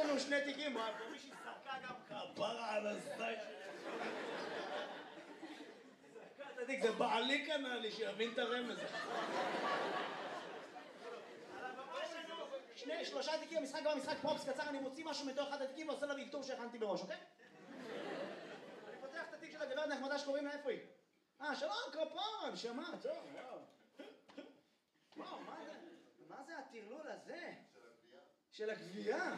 לנו שני תיקים, פה מישהי סרקה גם כפרה על הזין. סרקה את התיק, זה בעלי קנה לי, שיבין את הרמז. שלושה תיקים, המשחק גם המשחק פרופס קצר, אני מוציא משהו מתוך אחד התיקים ועושה לה ויקטור שהכנתי בראש, אוקיי? אני פותח את התיק של הגברת נחמדה שקוראים לה, איפה היא? שלום, כפרה, שמע, טוב, וואו, מה זה הטרלול הזה? של הגבייה?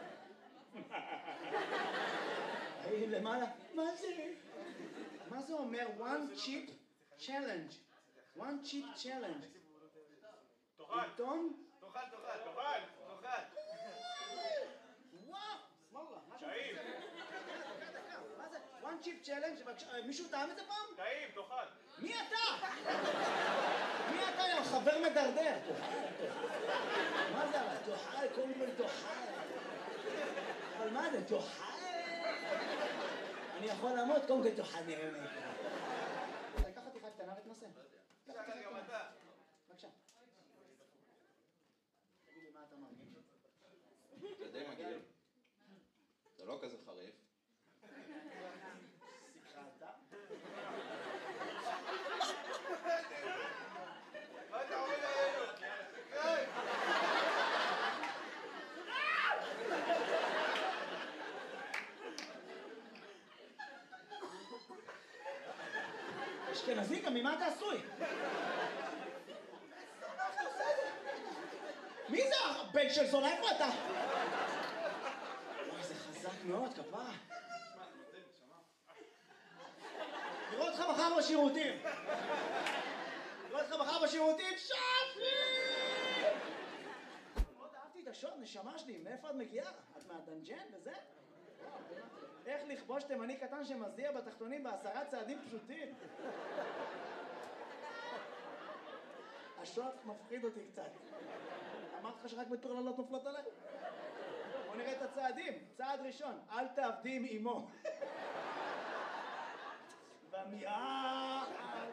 למעלה, מה זה? מה זה אומר? One chip challenge. One chip challenge. תאכל. עיתון? תאכל. וואו! סמולה. טעים. מה זה? One chip challenge? מישהו טעם את זה פעם? טעים, תאכל. מי אתה? מי אתה, יא חבר מדרדר? מה זה? תאכל, קודם כל תאכל. אבל מה זה? תאכל? אני יכול לעמוד, קודם כל תאכל נראה לי. לקח חתיכה קטנה ותנסה. תאכל גם אתה. בבקשה. תגיד לי מה אתה מרגיש? זה די מגעיל. זה לא כזה חריף. שיחלת? מה אתה עומד עלינו? אשכנזי, גם ממה אתה עשוי? מי זה הבן של זונה? איפה אתה? וואי, זה חזק מאוד, כפרה. נראה אותך מחר בשירותים. שפי! מאוד אהבתי את השוט, נשמה שלי. מאיפה את מגיעה? את מהדנג'ן וזה? איך לכבוש תימני קטן שמזיע בתחתונים ב10 צעדים פשוטים? השוט מפחיד אותי קצת. אמרת לך שרק מטורללות נופלות עליי? בוא נראה את הצעדים. צעד ראשון, אל תעבדי עם אמו. במיעה.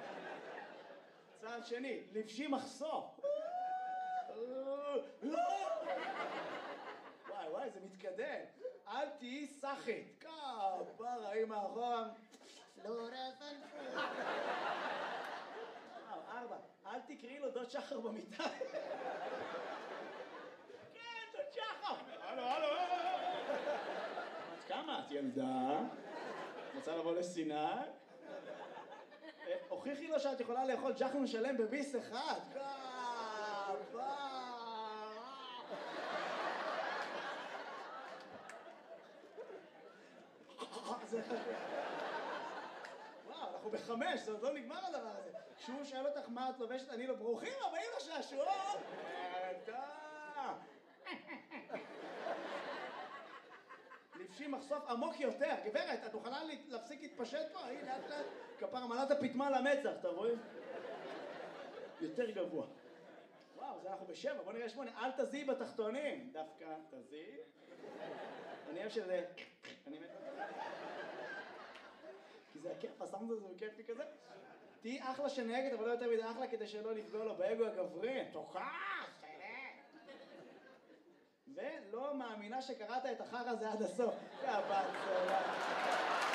צעד שני, לבשי מחסור. וואי, זה מתקדם. אל תהיי סחית. כפרה, עם האחרון. לא רפלפו. 4, אל תקראי לו דוד שחר במיטה. כן, דוד שחר. הלו. את כמה? את ילדה? רוצה לבוא לסיני? הוכיחי לו שאת יכולה לאכול ג'חנון שלם בביס אחד. וואו, אנחנו ב5, זה עוד לא נגמר הדבר הזה. כשהוא שואל אותך מה את לובשת, אני לא, ברוכים הבאים לשעשועון! לבשי מחשוף עמוק יותר. גברת, את מוכנה להפסיק להתפשט פה? הנה, לאט, כפרה מלאת הפתמה למצח, אתה רואה? יותר גבוה. וואו, זה אנחנו ב7, בוא נראה 8. אל תזיעי בתחתונים. דווקא תזיעי. אני אוהב שזה... אני מת... כי זה הכיף, הסאונד הזה הוא כיפי כזה. תהי אחלה שנהגת, אבל לא יותר מדי אחלה כדי שלא לפגוע לו באגו הגברי. תוכח! ולא מאמינה שקראת את החר הזה עד הסוף. יא בת צולה.